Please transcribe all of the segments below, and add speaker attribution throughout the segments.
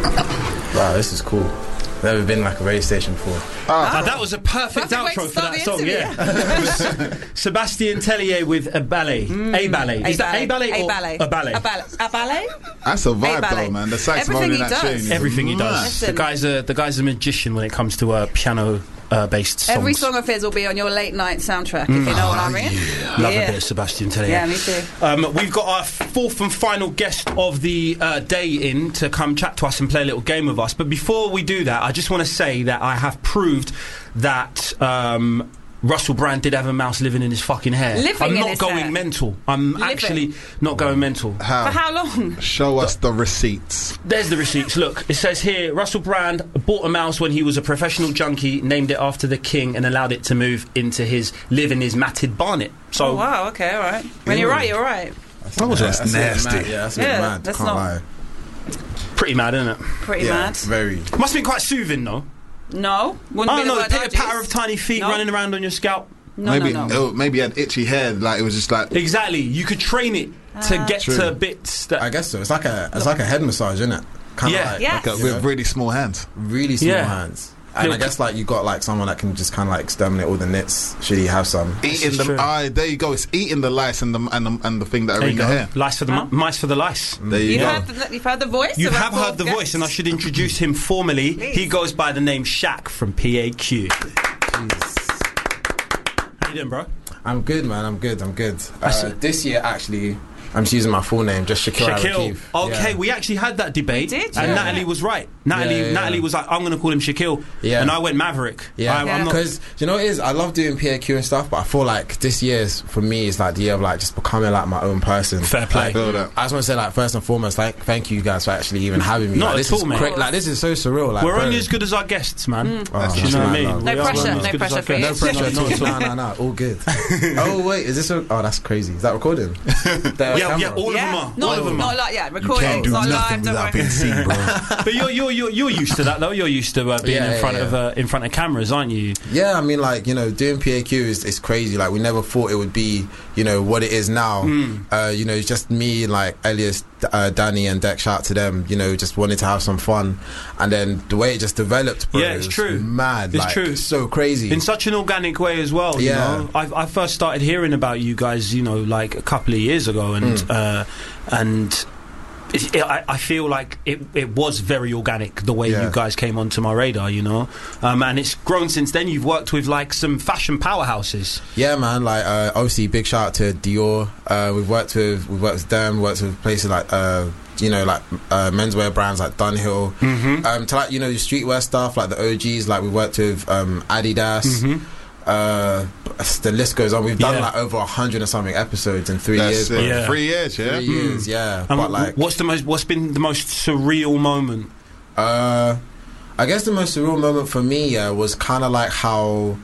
Speaker 1: Wow, this is cool. Never been like a radio station before.
Speaker 2: That was a perfect outro for that song, yeah. Sebastian Tellier with A Ballet. A Ballet. Is that A Ballet or A Ballet?
Speaker 3: A ballet?
Speaker 4: That's a vibe though, man. The saxophone in that tune.
Speaker 2: Everything he does. The guy's a magician when it comes to piano based songs.
Speaker 3: Every song of his will be on your late night soundtrack, if you know what I mean.
Speaker 2: Yeah. Love a bit of Sebastian Tellier.
Speaker 3: Yeah, me too.
Speaker 2: We've got our fourth and final guest of the day in to come chat to us and play a little game with us. But before we do that, I just want to say that I have proved that Russell Brand did have a mouse living in his fucking hair. I'm not going mental. I'm actually not going mental.
Speaker 4: How?
Speaker 3: For how long?
Speaker 4: Show us the receipts.
Speaker 2: There's the receipts. Look, it says here, Russell Brand bought a mouse when he was a professional junkie, named it after the king, and allowed it to live in his matted barnet. So,
Speaker 3: oh, wow, okay, all right. When you're right, you're right.
Speaker 4: That's nasty.
Speaker 1: That's mad.
Speaker 3: That's
Speaker 1: Can't lie.
Speaker 2: Pretty mad, isn't it?
Speaker 3: Pretty mad.
Speaker 1: Very.
Speaker 2: Must be quite soothing, though.
Speaker 3: No. Wouldn't be the word
Speaker 2: a patter of tiny feet running around on your scalp.
Speaker 4: Maybe had itchy hair, like it was just like
Speaker 2: exactly. You could train it to get to bits that
Speaker 1: I guess so. It's like a head massage, isn't it?
Speaker 4: With really small hands.
Speaker 1: Really small hands. And I guess like you got like someone that can just kind of like exterminate all the nits. Should he have some?
Speaker 4: Eating the there you go. It's eating the lice and the thing that are in the hair.
Speaker 2: Lice for the mice for the lice.
Speaker 4: There you go.
Speaker 3: You've heard the voice.
Speaker 2: You have heard the voice, and I should introduce him formally. Please. He goes by the name Shaq from PAQ. How you doing, bro?
Speaker 1: I'm good, man. I'm good. This year actually, I'm just using my full name, just Shaquille.
Speaker 2: Okay, we actually had that debate, and Natalie was right. Natalie was like, I'm going to call him Shaquille, and I went Maverick.
Speaker 1: Because you know what it is, I love doing PAQ and stuff, but I feel like this year's for me is like the year of like just becoming like my own person.
Speaker 2: Fair play.
Speaker 1: Like, I just want to say like first and foremost, like thank you guys for actually even having me.
Speaker 2: Not
Speaker 1: like,
Speaker 2: at all, mate.
Speaker 1: Like this is so surreal. Like,
Speaker 2: we're only as good as our guests, man.
Speaker 1: You
Speaker 2: know what I mean?
Speaker 3: No pressure for you.
Speaker 1: No pressure. No, all good. Oh wait, is this? That's crazy. Is that recording?
Speaker 2: Yeah, all of them are.
Speaker 3: Not like recording.
Speaker 4: You can't do
Speaker 3: not
Speaker 4: nothing
Speaker 3: live,
Speaker 4: without being seen, bro.
Speaker 2: But you're used to that though. You're used to being in front of cameras, aren't you?
Speaker 1: Yeah, I mean, like, you know, doing PAQ is crazy. Like, we never thought it would be, you know, what it is now. You know, it's just me, like Elias, Danny, and Deck. Shout out to them. You know, just wanted to have some fun, and then the way it just developed, bro.
Speaker 2: Yeah, it's true.
Speaker 1: Mad.
Speaker 2: It's true.
Speaker 1: So crazy
Speaker 2: in such an organic way as well. You know? I first started hearing about you guys, you know, like a couple of years ago, and I feel like it was very organic the way you guys came onto my radar, you know, and it's grown since then. You've worked with like some fashion powerhouses.
Speaker 1: Yeah, man. Like obviously, big shout out to Dior. We've worked with them. Worked with places like you know, like menswear brands like Dunhill. To like, you know, streetwear stuff like the OGs. Like we worked with Adidas. The list goes on. We've done like over 100 and something episodes in 3 years.
Speaker 4: 3 years,
Speaker 1: 3 years,
Speaker 2: And
Speaker 1: but like,
Speaker 2: what's been the most surreal moment?
Speaker 1: I guess the most surreal moment for me was kind of like how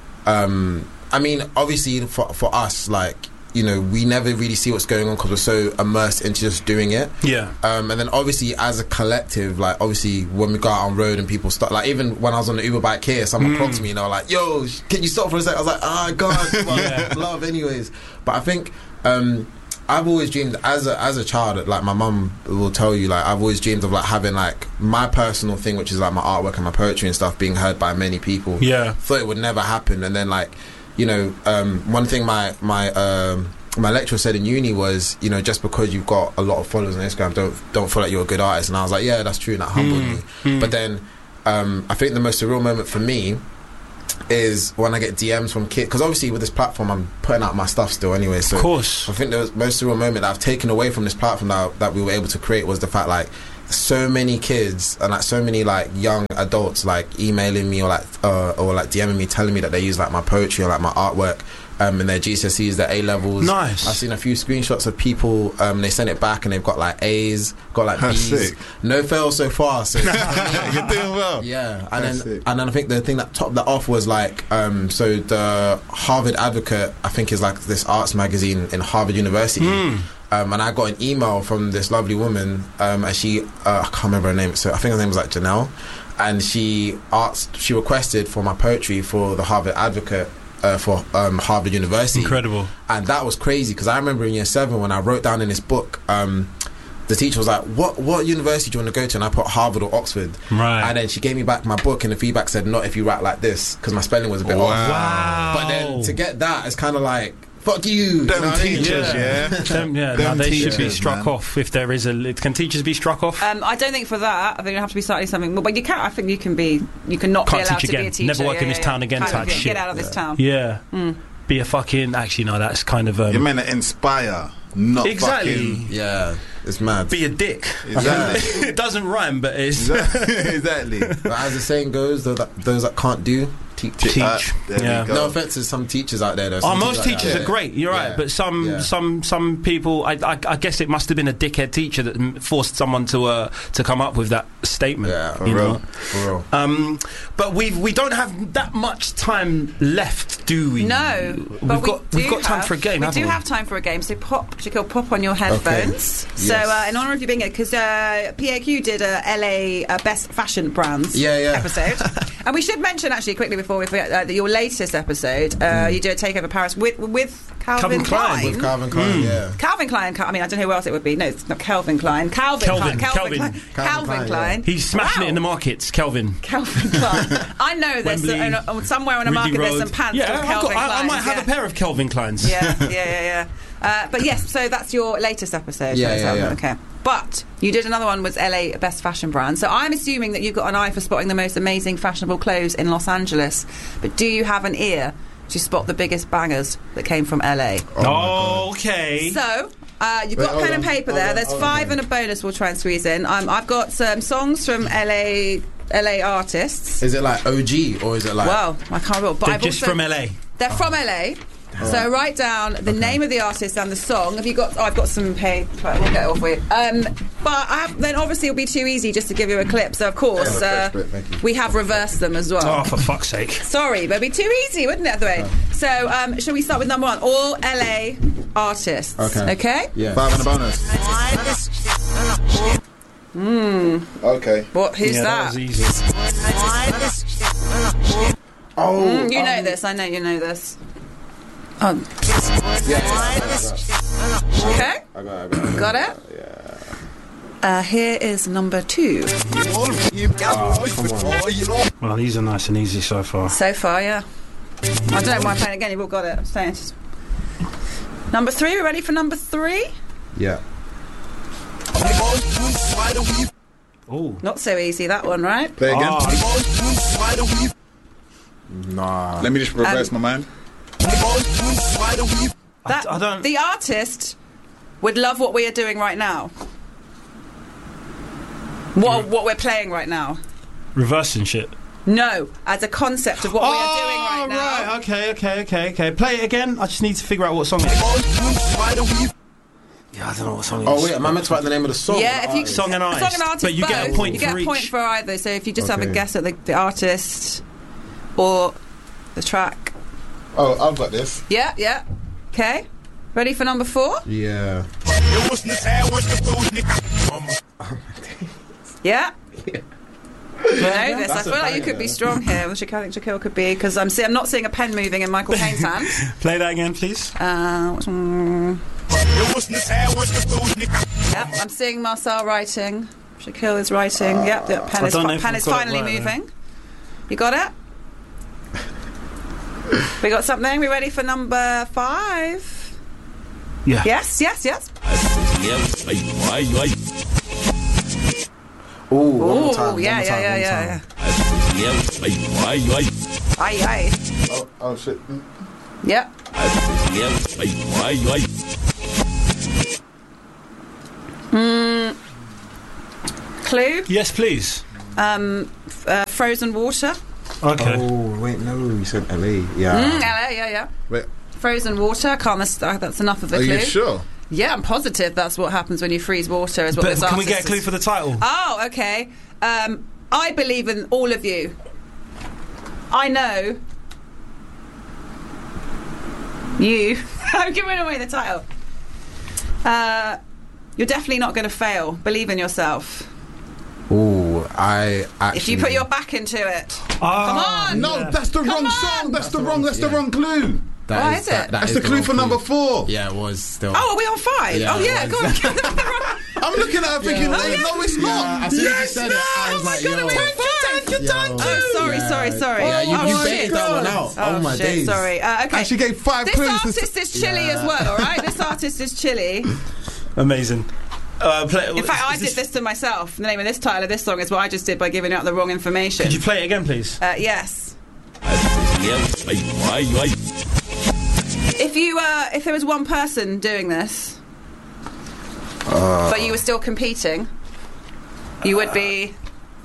Speaker 1: I mean, obviously for us, like, you know, we never really see what's going on because we're so immersed into just doing it. And then obviously as a collective, like obviously when we go out on road and people start, like even when I was on the Uber bike here, someone clocked me and they were like, yo, can you stop for a sec? I was like, oh god, love anyways. But I think I've always dreamed as a child, like my mum will tell you, like I've always dreamed of like having like my personal thing, which is like my artwork and my poetry and stuff, being heard by many people. Thought it would never happen, and then like, you know, one thing my lecturer said in uni was, you know, just because you've got a lot of followers on Instagram, don't feel like you're a good artist. And I was like, yeah, that's true, and that humbled me. But then I think the most surreal moment for me is when I get DMs from kids, because obviously with this platform I'm putting out my stuff still anyway, so of course I think the most surreal moment that I've taken away from this platform that we were able to create was the fact like so many kids and like so many like young adults like emailing me or like DMing me, telling me that they use like my poetry or like my artwork in their GCSEs, their A-levels.
Speaker 2: Nice.
Speaker 1: I've seen a few screenshots of people, they sent it back and they've got like A's, got like B's.
Speaker 4: Sick.
Speaker 1: No fails so far, so
Speaker 4: you're doing well.
Speaker 1: Yeah. And then I think the thing that topped that off was like so the Harvard Advocate, I think, is like this arts magazine in Harvard University. And I got an email from this lovely woman, and she I can't remember her name, so I think her name was like Janelle, and she requested for my poetry for the Harvard Advocate for Harvard University.
Speaker 2: Incredible.
Speaker 1: And that was crazy because I remember in year 7 when I wrote down in this book the teacher was like, what university do you want to go to? And I put Harvard or Oxford.
Speaker 2: Right.
Speaker 1: And then she gave me back my book, and the feedback said, not if you write like this, because my spelling was a bit off.
Speaker 2: Wow.
Speaker 1: But then to get that, it's kind of like, fuck you.
Speaker 4: Them teachers,
Speaker 2: They should be struck off if there is a... Can teachers be struck off?
Speaker 3: I don't think for that. I think it have to be slightly something more. But you can. I think you can be... You can not be allowed to be a teacher.
Speaker 2: Never work in this town again type shit.
Speaker 3: Get out of this town.
Speaker 2: Yeah. Be a fucking... Actually, no, that's kind of...
Speaker 4: You're meant to inspire, not fucking...
Speaker 1: Yeah, it's mad.
Speaker 2: Be a dick.
Speaker 4: Exactly.
Speaker 2: It doesn't rhyme, but it's...
Speaker 4: Exactly.
Speaker 1: But as the saying goes, those that can't do, teach.
Speaker 2: Yeah.
Speaker 1: No offense to some teachers out there, though.
Speaker 2: Most teachers are great. You're right, but some people. I guess it must have been a dickhead teacher that forced someone to come up with that statement.
Speaker 1: Yeah,
Speaker 2: for real.
Speaker 3: But
Speaker 2: we don't have that much time left, do we?
Speaker 3: No, but
Speaker 2: we've got time for a game.
Speaker 3: We do have time for a game. So pop on your headphones. Okay. So in honour of you being here, because PAQ did a LA Best Fashion Brands episode, and we should mention actually quickly before we forget that your latest episode, you did a Takeover Paris with Calvin Klein.
Speaker 1: With Calvin Klein,
Speaker 3: Calvin Klein. I mean, I don't know who else it would be. No, it's not Calvin Klein. Calvin Klein.
Speaker 2: He's smashing it in the markets. Calvin
Speaker 3: Klein. I know there's somewhere on a market there's some pants with Calvin Klein.
Speaker 2: I might have a pair of Calvin Kleins.
Speaker 3: Yeah. But yes, so that's your latest episode.
Speaker 1: Yeah.
Speaker 3: Okay. But you did another one with LA Best Fashion Brand. So I'm assuming that you've got an eye for spotting the most amazing fashionable clothes in Los Angeles. But do you have an ear to spot the biggest bangers that came from LA?
Speaker 2: Okay.
Speaker 3: So you've got pen and paper there. There's 5 and a bonus we'll try and squeeze in. I've got some songs from LA artists.
Speaker 1: Is it like OG or is it like...
Speaker 3: Well, I can't remember. But
Speaker 2: they're just from LA.
Speaker 3: They're from LA. So write down the name of the artist and the song. Have you got? I've got some paper. We'll get it off for you. But then obviously it'll be too easy just to give you a clip. So of course we have reversed them as well.
Speaker 2: Oh, for fuck's sake!
Speaker 3: Sorry, but it'd be too easy, wouldn't it? The way. So shall we start with number 1? All LA artists. Okay.
Speaker 1: Yeah.
Speaker 4: 5 and a bonus. Okay.
Speaker 3: What? Who's that?
Speaker 2: That was easy.
Speaker 3: You know this. I know you know this. Okay.
Speaker 1: I got
Speaker 3: it? Yeah. Here is number 2.
Speaker 2: Well, these are nice and easy so far.
Speaker 3: So far, yeah. I don't know why I'm playing again. You've all got it. I'm saying just... Number 3. We ready for number 3?
Speaker 1: Yeah.
Speaker 2: Oh.
Speaker 3: Not so easy, that one, right?
Speaker 4: Play again.
Speaker 1: Nah.
Speaker 4: Let me just reverse my mind.
Speaker 2: I don't...
Speaker 3: The artist would love what we are doing right now. What we're playing right now.
Speaker 2: Reversing shit.
Speaker 3: No, as a concept of what we are doing right now.
Speaker 2: Right. Okay. Play it again. I just need to figure out what song it is. Yeah, I don't know what song it is.
Speaker 1: Oh wait, am I meant to write the name of the song?
Speaker 3: Yeah, if you
Speaker 2: song and artist. But you get a point for each.
Speaker 3: You get a point for either. So if you just have a guess at the artist or the track.
Speaker 4: Oh, I've got this.
Speaker 3: Yeah. Okay. Ready for number 4?
Speaker 1: Yeah.
Speaker 3: Yeah. You know this. I feel like you could be strong here. Which I think Shaquille could be, because I'm not seeing a pen moving in Michael Caine's hand.
Speaker 2: Play that again, please.
Speaker 3: Yep, I'm seeing Marcel writing. Shaquille is writing. Yep, the pen is finally moving. You got it? We got something. We ready for number 5?
Speaker 2: Yeah.
Speaker 3: Yes.
Speaker 1: Ooh,
Speaker 3: yeah. Aye.
Speaker 4: Oh shit.
Speaker 3: Yep. Clue?
Speaker 2: Yes, please.
Speaker 3: Frozen water.
Speaker 2: Okay.
Speaker 1: Oh wait, no, you said LA. Yeah.
Speaker 3: LA, yeah.
Speaker 4: Wait.
Speaker 3: Frozen water. That's enough of the clue.
Speaker 4: Are you sure?
Speaker 3: Yeah, I'm positive that's what happens when you freeze water. Is what
Speaker 2: But can we get a clue for the title?
Speaker 3: Oh, okay. I believe in all of you. I know you. I'm giving away the title. You're definitely not going to fail. Believe in yourself.
Speaker 1: Ooh, I actually...
Speaker 3: If you put your back into it.
Speaker 2: Come
Speaker 3: on!
Speaker 4: No, that's the wrong song. That's the wrong clue.
Speaker 3: Why is it?
Speaker 4: That's the clue for number 4.
Speaker 1: Yeah, it was still.
Speaker 3: Oh, are we on 5?
Speaker 1: Yeah,
Speaker 3: go on.
Speaker 4: I'm looking at her thinking, no, it's not.
Speaker 1: As soon as you said it, I was like, yo.
Speaker 3: Thank you. Sorry.
Speaker 1: Yeah, you baited that one out. Oh my days.
Speaker 3: Sorry. Okay.
Speaker 4: And she gave 5 clues.
Speaker 3: This artist is chilly as well, all right? This artist is chilly.
Speaker 2: Amazing.
Speaker 3: In fact, I did this to myself. The name of this title of this song is what I just did by giving out the wrong information.
Speaker 2: Could you play it again, please?
Speaker 3: Yes. If there was one person doing this, but you were still competing, you would be.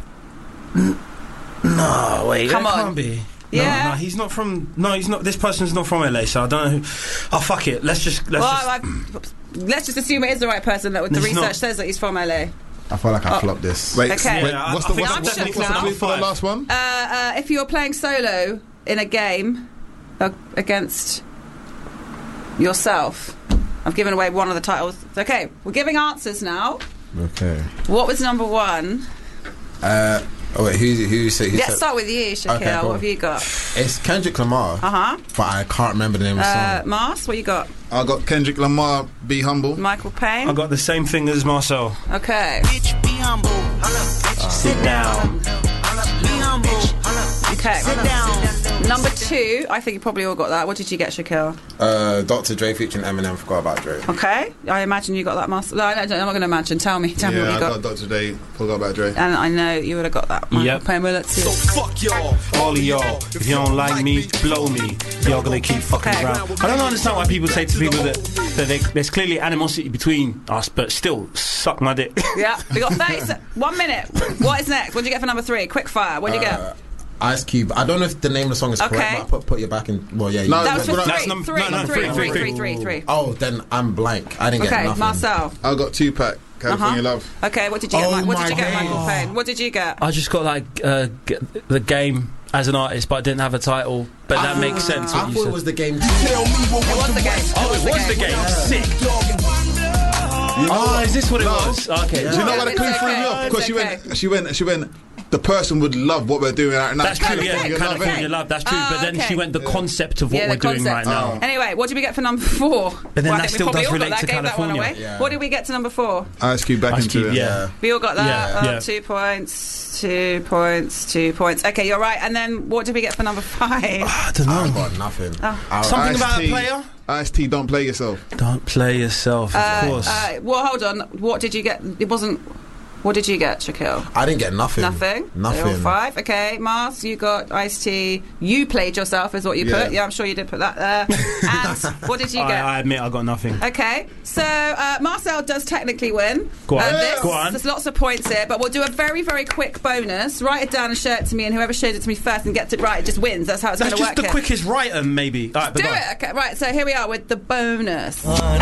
Speaker 2: No, wait,
Speaker 3: Come
Speaker 2: that
Speaker 3: on.
Speaker 2: can't be.
Speaker 3: Yeah.
Speaker 2: No, he's not from. No, he's not. This person's not from LA, so I don't know. Oh, fuck it. Let's just
Speaker 3: assume it is the right person. That the research says that he's from LA.
Speaker 1: I feel like I flopped this.
Speaker 4: Wait,
Speaker 3: Okay.
Speaker 4: what's the clue for the last one?
Speaker 3: If you're playing solo in a game against yourself, I've given away one of the titles. Okay, we're giving answers now.
Speaker 1: Okay.
Speaker 3: What was number one?
Speaker 1: Oh wait, who said?
Speaker 3: Let's start with you, Shaquille.
Speaker 1: Okay, cool.
Speaker 3: What have you got?
Speaker 1: It's Kendrick Lamar. But I can't remember the name of the song.
Speaker 3: Mars, what you got?
Speaker 4: I got Kendrick Lamar, Be Humble.
Speaker 3: Michael Payne.
Speaker 2: I got the same thing as Marcel.
Speaker 3: Okay.
Speaker 5: Bitch, be humble. Sit down. Be humble.
Speaker 3: Okay.
Speaker 5: Sit down.
Speaker 3: Number two, I think you probably all got that. What did you get, Shaquille?
Speaker 1: Dr. Dre featuring Eminem. Forgot about Dre.
Speaker 3: Okay. I imagine you got that, Mars. No, I'm not going to imagine. Tell me what you got.
Speaker 4: I got Dr. Dre. Forgot about Dre.
Speaker 3: And I know you would have got that. Michael Payne. Well, let's see.
Speaker 5: So fuck y'all.
Speaker 2: All of y'all, if you don't like me, blow me. Y'all gonna keep fucking around. I don't understand why people say to people that there's clearly animosity between us, but still, suck my dick.
Speaker 3: Yeah, we got 1 minute. What is next? What did you get for number three? Quick fire. What did you get?
Speaker 1: Ice Cube. I don't know if the name of the song is correct, but put your back in. Well, yeah.
Speaker 4: No,
Speaker 3: that was for
Speaker 2: three.
Speaker 1: Oh, then I'm blank. I didn't get nothing.
Speaker 3: Okay, Marcel.
Speaker 4: I got Tupac, California Love.
Speaker 3: Okay, what did you get? What did you get, Michael Payne? What did you get?
Speaker 2: I just got like the game as an artist, but I didn't have a title. But that makes sense.
Speaker 1: I thought it was the game.
Speaker 3: It was the game.
Speaker 2: Oh, it was the game. Sick. Oh, is this what it was? Okay.
Speaker 4: Do you know why the clue threw me off? Because she went. The person would love what we're doing right now.
Speaker 2: That's true, yeah. California Love, that's true. But then she went the concept of what we're doing right now.
Speaker 3: Anyway, what did we get for number four?
Speaker 2: But then that still does relate to California.
Speaker 3: Yeah. What did we get to number four?
Speaker 4: Ice Cube back into it.
Speaker 2: Yeah.
Speaker 3: We all got that. 2 points. 2 points. 2 points. Okay, you're right. And then what did we get for number five?
Speaker 2: I don't know.
Speaker 1: I got nothing.
Speaker 2: Something about a player?
Speaker 4: Ice-T, don't play yourself.
Speaker 2: Don't play yourself, of course.
Speaker 3: Well, hold on. What did you get? It wasn't... What did you get, Shaquille?
Speaker 1: I didn't get nothing.
Speaker 3: Nothing?
Speaker 1: Nothing.
Speaker 3: All 5. Okay, Mars, you got Ice-T. You played yourself is what you put. Yeah, I'm sure you did put that there. And what did you get?
Speaker 2: I admit I got nothing.
Speaker 3: Okay, so Marcel does technically win.
Speaker 2: Go on. Go on.
Speaker 3: There's lots of points here, but we'll do a very, very quick bonus. Write it down and show it to me, and whoever showed it to me first and gets it right just wins. That's how it's going to work.
Speaker 2: That's just the quickest writer, maybe. All right,
Speaker 3: do it. Okay, right, so here we are with the bonus.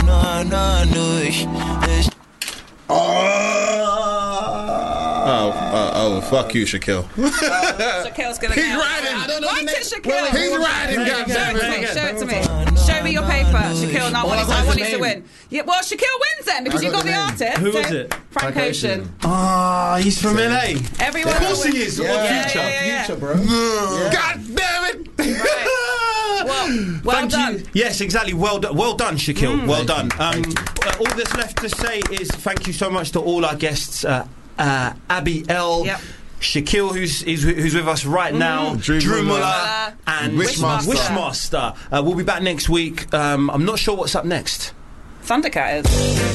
Speaker 4: Oh, fuck you, Shaquille.
Speaker 3: Shaquille's gonna
Speaker 4: He's riding. I don't know.
Speaker 3: Write it, Shaquille.
Speaker 4: He's riding.
Speaker 3: Show it to me. Show me your paper, Shaquille. Now I want you to win. Yeah, well, Shaquille wins then because you got the artist.
Speaker 2: Who was it?
Speaker 3: Frank Ocean.
Speaker 2: Ah, he's from LA.
Speaker 3: Everyone.
Speaker 2: Of course he is.
Speaker 1: Future, bro.
Speaker 4: God damn it!
Speaker 3: Right. Well done.
Speaker 2: Yes, exactly. Well done, Shaquille. Well done. All that's left to say is thank you so much to all our guests, Abby L.
Speaker 3: Yep.
Speaker 2: Shaquille, who's with us right now, Drew Muller, and Wishmaster. We'll be back next week. I'm not sure what's up next.
Speaker 3: Thundercat is.